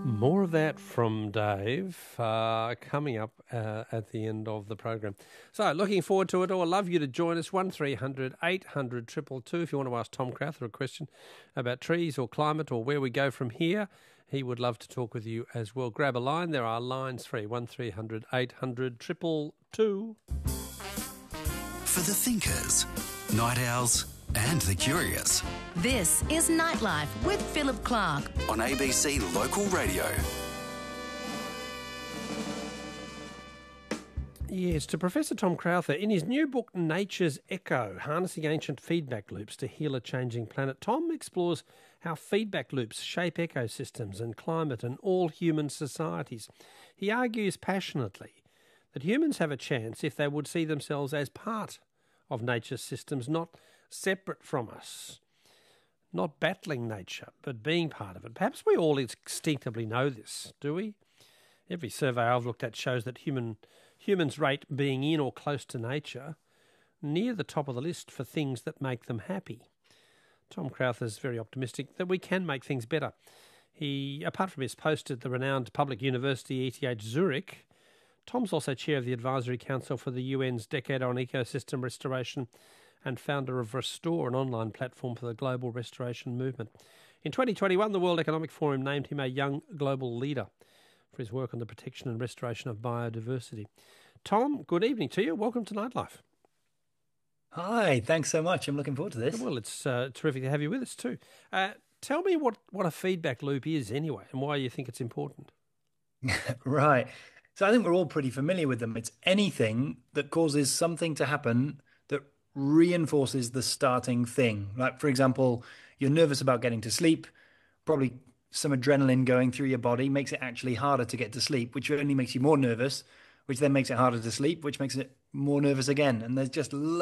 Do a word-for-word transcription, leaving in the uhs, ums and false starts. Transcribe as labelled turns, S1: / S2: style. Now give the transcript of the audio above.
S1: More of that from Dave uh, coming up uh, at the end of the program. So looking forward to it all. I'd love you to join us, one three hundred eight hundred two two two, if you want to ask Tom Crowther a question about trees or climate or where we go from here. He would love to talk with you as well. Grab a line. There are lines free, one three hundred eight hundred two two two.
S2: For the thinkers, night owls and the curious.
S3: This is Nightlife with Philip Clark
S2: on A B C Local Radio.
S1: Yes, to Professor Tom Crowther. In his new book, Nature's Echo, Harnessing Ancient Feedback Loops to Heal a Changing Planet, Tom explores how feedback loops shape ecosystems and climate and all human societies. He argues passionately that humans have a chance if they would see themselves as part of nature's systems, not separate from us, not battling nature, but being part of it. Perhaps we all instinctively know this, do we? Every survey I've looked at shows that human humans rate being in or close to nature near the top of the list for things that make them happy. Tom Crowther is very optimistic that we can make things better. He, apart from his post at the renowned public university E T H Zurich, Tom's also chair of the Advisory Council for the U N's Decade on Ecosystem Restoration and founder of Restore, an online platform for the global restoration movement. In twenty twenty-one, the World Economic Forum named him a young global leader for his work on the protection and restoration of biodiversity. Tom, good evening to you. Welcome to Nightlife.
S4: Hi, thanks so much. I'm looking forward to this.
S1: Well, it's uh, terrific to have you with us too. Uh, tell me what, what a feedback loop is anyway and why you think it's important.
S4: Right. So I think we're all pretty familiar with them. It's anything that causes something to happen that reinforces the starting thing. Like, for example, you're nervous about getting to sleep, probably some adrenaline going through your body makes it actually harder to get to sleep, which only makes you more nervous, which then makes it harder to sleep, which makes it more nervous again. And there's just